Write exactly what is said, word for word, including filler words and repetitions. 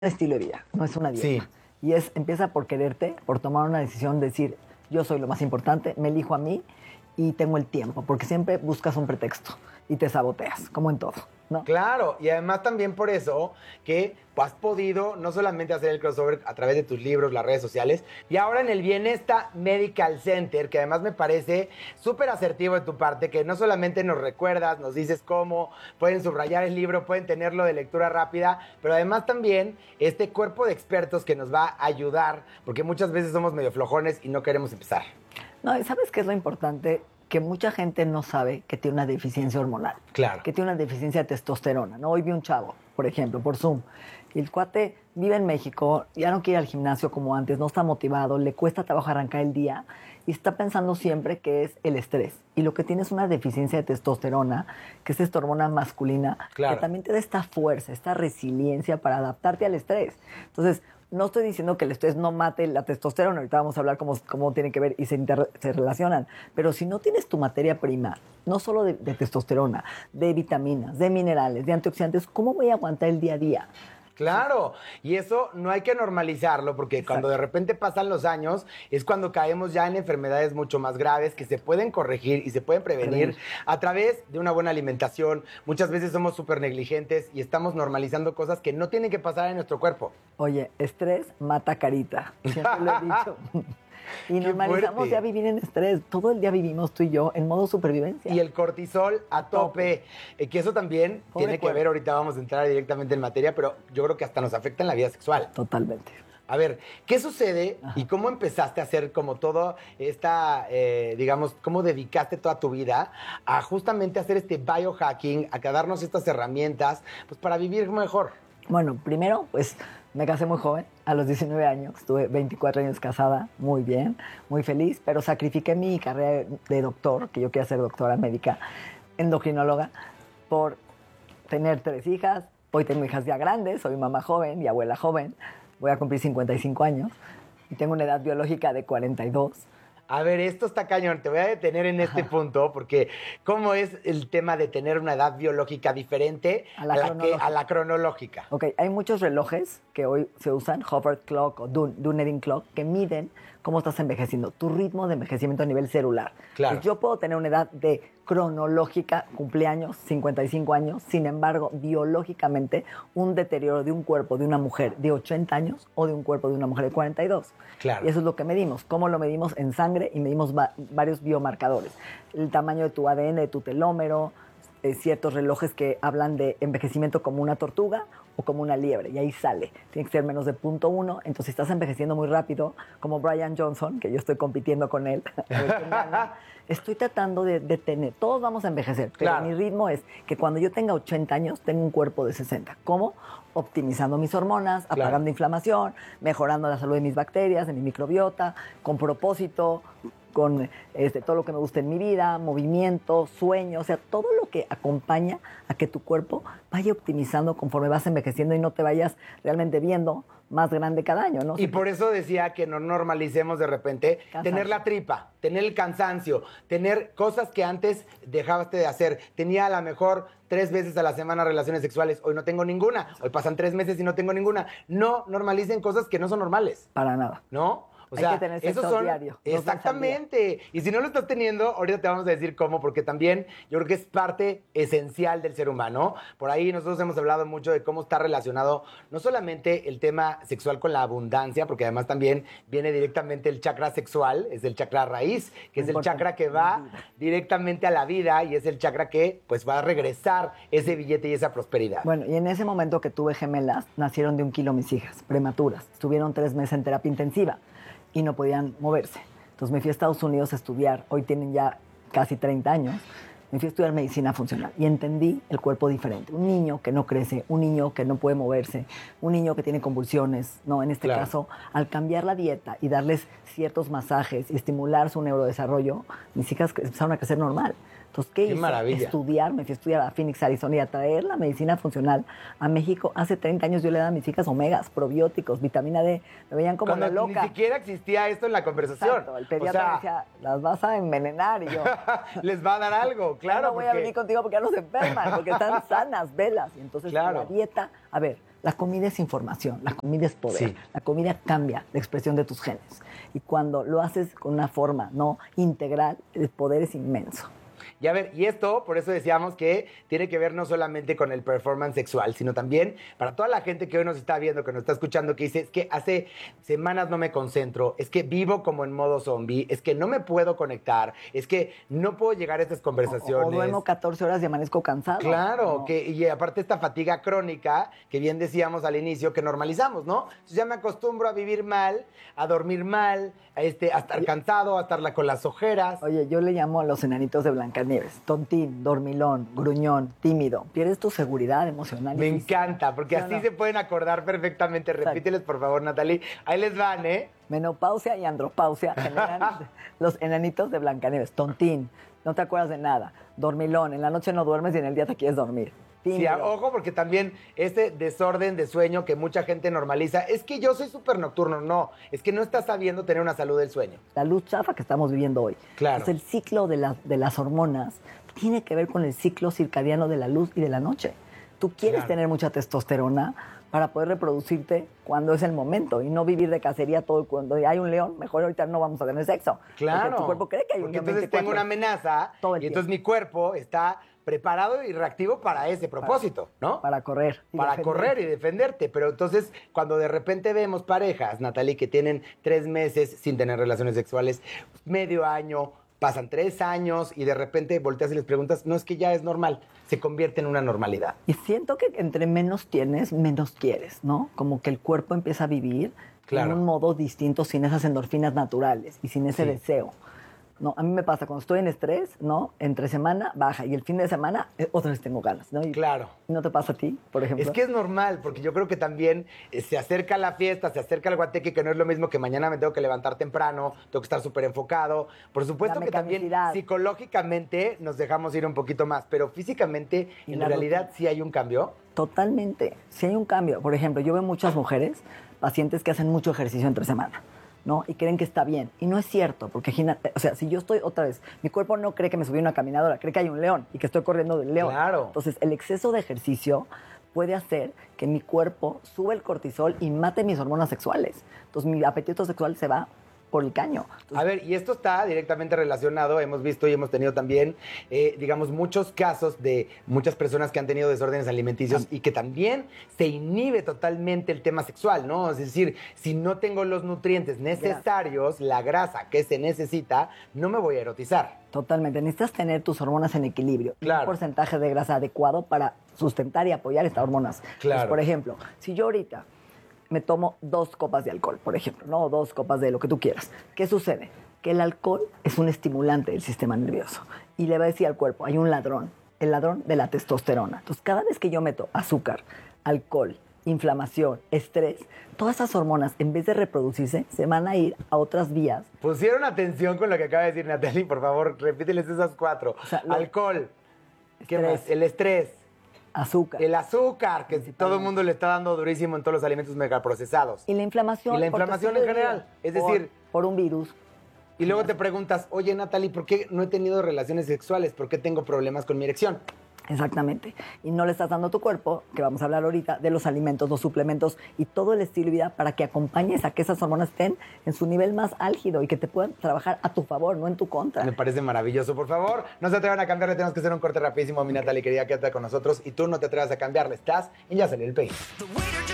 estilo de vida, no es una dieta. Sí. Y es, empieza por quererte, por tomar una decisión, decir, yo soy lo más importante, me elijo a mí y tengo el tiempo, porque siempre buscas un pretexto y te saboteas, como en todo, ¿no? Claro, y además también por eso que has podido no solamente hacer el crossover a través de tus libros, las redes sociales, y ahora en el Bienesta Medical Center, que además me parece súper asertivo de tu parte, que no solamente nos recuerdas, nos dices cómo, pueden subrayar el libro, pueden tenerlo de lectura rápida, pero además también este cuerpo de expertos que nos va a ayudar, porque muchas veces somos medio flojones y no queremos empezar. No, ¿y sabes qué es lo importante? Que mucha gente no sabe que tiene una deficiencia hormonal. Claro. Que tiene una deficiencia de testosterona, ¿no? Hoy vi un chavo, por ejemplo, por Zoom, y el cuate vive en México, ya no quiere ir al gimnasio como antes, no está motivado, le cuesta trabajo arrancar el día y está pensando siempre que es el estrés. Y lo que tiene es una deficiencia de testosterona, que es esta hormona masculina, Claro. que también te da esta fuerza, esta resiliencia para adaptarte al estrés. Entonces, no estoy diciendo que el estrés no mate la testosterona, ahorita vamos a hablar cómo, cómo tienen que ver y se, inter, se relacionan, pero si no tienes tu materia prima, no solo de, de testosterona, de vitaminas, de minerales, de antioxidantes, ¿cómo voy a aguantar el día a día? Claro, y eso no hay que normalizarlo porque Exacto. Cuando de repente pasan los años es cuando caemos ya en enfermedades mucho más graves que se pueden corregir y se pueden prevenir Prevenir. a través de una buena alimentación. Muchas veces somos súper negligentes y estamos normalizando cosas que no tienen que pasar en nuestro cuerpo. Oye, estrés mata carita, siempre lo he dicho. Y Qué normalizamos fuerte. ya vivir en estrés. Todo el día vivimos tú y yo en modo supervivencia. Y el cortisol a tope, eh, que eso también Pobre tiene que cuerpo. ver, ahorita vamos a entrar directamente en materia, pero yo creo que hasta nos afecta en la vida sexual. Totalmente. A ver, ¿qué sucede y cómo empezaste a hacer como todo esta, eh, digamos, cómo dedicaste toda tu vida a justamente hacer este biohacking, a darnos estas herramientas, pues para vivir mejor? Bueno, primero, pues me casé muy joven, a los diecinueve años, estuve veinticuatro años casada, muy bien, muy feliz, pero sacrifiqué mi carrera de doctor, que yo quería ser doctora médica, endocrinóloga, por tener tres hijas. Hoy tengo hijas ya grandes, soy mamá joven y abuela joven, voy a cumplir cincuenta y cinco años y tengo una edad biológica de cuarenta y dos. A ver, esto está cañón. Te voy a detener en este punto porque ¿cómo es el tema de tener una edad biológica diferente A la a la, que, cronológica. a la cronológica? Ok, hay muchos relojes que hoy se usan, Hover Clock o Dun- Dunedin Clock, que miden cómo estás envejeciendo, tu ritmo de envejecimiento a nivel celular. Claro. Pues yo puedo tener una edad de cronológica, cumpleaños, cincuenta y cinco años, sin embargo, biológicamente, un deterioro de un cuerpo de una mujer de ochenta años o de un cuerpo de una mujer de cuarenta y dos. Claro. Y eso es lo que medimos. ¿Cómo lo medimos? En sangre y medimos va- varios biomarcadores. El tamaño de tu A D N, de tu telómero, eh, ciertos relojes que hablan de envejecimiento como una tortuga o como una liebre, y ahí sale. Tiene que ser menos de punto uno, entonces si estás envejeciendo muy rápido, como Brian Johnson, que yo estoy compitiendo con él, a ver quién gana, estoy tratando de detener, todos vamos a envejecer, pero Claro. mi ritmo es que cuando yo tenga ochenta años, tengo un cuerpo de sesenta. ¿Cómo? Optimizando mis hormonas, Claro. apagando inflamación, mejorando la salud de mis bacterias, de mi microbiota, con propósito, con este, todo lo que me gusta en mi vida, movimiento, sueño, o sea, todo lo que acompaña a que tu cuerpo vaya optimizando conforme vas envejeciendo y no te vayas realmente viendo más grande cada año, ¿no? Y por eso decía que no normalicemos de repente Cansancio. tener la tripa, tener el cansancio, tener cosas que antes dejaste de hacer. Tenía a lo mejor tres veces a la semana relaciones sexuales, hoy no tengo ninguna. Hoy pasan tres meses y no tengo ninguna. No normalicen cosas que no son normales, Para nada. ¿no? O Hay sea, que tener sexo esos son diario, dos veces al exactamente. Y si no lo estás teniendo, ahorita te vamos a decir cómo, porque también yo creo que es parte esencial del ser humano. Por ahí nosotros hemos hablado mucho de cómo está relacionado no solamente el tema sexual con la abundancia, porque además también viene directamente el chakra sexual, es el chakra raíz, que es el Importante. chakra que va directamente a la vida y es el chakra que pues va a regresar ese billete y esa prosperidad. Bueno, y en ese momento que tuve gemelas, nacieron de un kilo mis hijas, prematuras. Estuvieron tres meses en terapia intensiva y no podían moverse. Entonces me fui a Estados Unidos a estudiar, hoy tienen ya casi treinta años, me fui a estudiar medicina funcional y entendí el cuerpo diferente. Un niño que no crece, un niño que no puede moverse, un niño que tiene convulsiones, ¿no? En este Claro. caso, al cambiar la dieta y darles ciertos masajes y estimular su neurodesarrollo, mis hijas cre- empezaron a crecer normal. Entonces, ¿qué, Qué hice? maravilla. Estudiar, me fui a estudiar a Phoenix, Arizona y a traer la medicina funcional a México. Hace treinta años yo le daba a mis hijas omegas, probióticos, vitamina D. Me veían como Cuando la loca. ni siquiera existía esto en la conversación. Exacto, el pediatra O sea, decía, las vas a envenenar. Y yo, les va a dar algo, claro, claro. no voy a porque- venir contigo porque ya no se enferman, porque están sanas, velas. Y entonces Claro. la dieta, a ver, La comida es información, la comida es poder, Sí. la comida cambia la expresión de tus genes. Y cuando lo haces con una forma no integral, el poder es inmenso. Y a ver, y esto, por eso decíamos que tiene que ver no solamente con el performance sexual, sino también para toda la gente que hoy nos está viendo, que nos está escuchando, que dice, es que hace semanas no me concentro, es que vivo como en modo zombie, es que no me puedo conectar, es que no puedo llegar a estas O, conversaciones. o duermo catorce horas y amanezco cansado. Claro, ¿no? que, y aparte esta fatiga crónica, que bien decíamos al inicio, que normalizamos, ¿no? Entonces ya me acostumbro a vivir mal, a dormir mal, a, este, a estar cansado, a estar la- con las ojeras. Oye, yo le llamo a los enanitos de Blancanieves. Tontín, dormilón, gruñón, tímido. Pierdes tu seguridad emocional. y Me física. encanta, porque ¿Sí o así no? se pueden acordar perfectamente. Exacto. Repíteles, por favor, Natalie. Ahí les van, ¿eh? Menopausia y andropausia generan los enanitos de Blancanieves. Tontín, no te acuerdas de nada. Dormilón, en la noche no duermes y en el día te quieres dormir. Sí, Tímido. a- ojo, porque también este desorden de sueño que mucha gente normaliza, es que yo soy súper nocturno. No, es que no estás sabiendo tener una salud del sueño. La luz chafa que estamos viviendo hoy. Claro. Entonces, el ciclo de, la- de las hormonas tiene que ver con el ciclo circadiano de la luz y de la noche. Tú quieres Claro. tener mucha testosterona para poder reproducirte cuando es el momento y no vivir de cacería todo cuando hay un león, mejor ahorita no vamos a tener sexo. Claro. Porque tu cuerpo cree que hay un Porque león entonces veinticuatro. tengo una amenaza Todo el y entonces mi cuerpo está preparado y reactivo para ese propósito, ¿no? Para correr. y Para defender. correr y defenderte. Pero entonces, cuando de repente vemos parejas, Natalie, que tienen tres meses sin tener relaciones sexuales, medio año, pasan tres años y de repente volteas y les preguntas, no, es que ya es normal, se convierte en una normalidad. Y siento que entre menos tienes, menos quieres, ¿no? Como que el cuerpo empieza a vivir Claro. en un modo distinto sin esas endorfinas naturales y sin ese Sí. deseo. No, a mí me pasa, cuando estoy en estrés, ¿no? Entre semana baja y el fin de semana eh, otra vez tengo ganas, ¿no? Y- Claro. ¿No te pasa a ti, por ejemplo? Es que es normal, porque yo creo que también eh, se acerca la fiesta, se acerca el guateque, que no es lo mismo que mañana me tengo que levantar temprano, tengo que estar súper enfocado. Por supuesto La que también mecanicidad. psicológicamente nos dejamos ir un poquito más, pero físicamente, Y en la realidad, rutina. sí hay un cambio. Totalmente. Si hay un cambio. Por ejemplo, yo veo muchas mujeres, pacientes que hacen mucho ejercicio entre semana, ¿no? Y creen que está bien. Y no es cierto, porque, imagínate, o sea, si yo estoy otra vez, mi cuerpo no cree que me subí a una caminadora, cree que hay un león y que estoy corriendo del león. Claro. Entonces, el exceso de ejercicio puede hacer que mi cuerpo sube el cortisol y mate mis hormonas sexuales. Entonces, mi apetito sexual se va por el caño. Entonces, A ver, y esto está directamente relacionado, hemos visto y hemos tenido también, eh, digamos, muchos casos de muchas personas que han tenido desórdenes alimenticios y que también se inhibe totalmente el tema sexual, ¿no? Es decir, si no tengo los nutrientes necesarios, la grasa que se necesita, no me voy a erotizar. Totalmente. Necesitas tener tus hormonas en equilibrio. y Claro. Un porcentaje de grasa adecuado para sustentar y apoyar estas hormonas. Entonces, Claro. por ejemplo, si yo ahorita me tomo dos copas de alcohol, por ejemplo, ¿no? O dos copas de lo que tú quieras. ¿Qué sucede? Que el alcohol es un estimulante del sistema nervioso. Y le va a decir al cuerpo, hay un ladrón, el ladrón de la testosterona. Entonces, cada vez que yo meto azúcar, alcohol, inflamación, estrés, todas esas hormonas, en vez de reproducirse, se van a ir a otras vías. Pusieron atención con lo que acaba de decir Natalie, por favor, repíteles esas cuatro. O sea, lo- Alcohol, ¿qué Estrés. más? El estrés, Azúcar. el azúcar, que Principalmente. todo el mundo le está dando durísimo en todos los alimentos megaprocesados. Y la inflamación. Y la por tu inflamación estilo en de vida, general, es por- decir- Por un virus. Y luego te preguntas, oye Natalie, ¿por qué no he tenido relaciones sexuales? ¿Por qué tengo problemas con mi erección? Exactamente. Y no le estás dando a tu cuerpo, que vamos a hablar ahorita, de los alimentos, los suplementos y todo el estilo de vida para que acompañes a que esas hormonas estén en su nivel más álgido y que te puedan trabajar a tu favor, no en tu contra. Me parece maravilloso. Por favor, no se atrevan a cambiarle, tenemos que hacer un corte rapidísimo. Mi Natalie, quería quédate con nosotros y tú no te atrevas a cambiarle. Estás y ya salió el pay.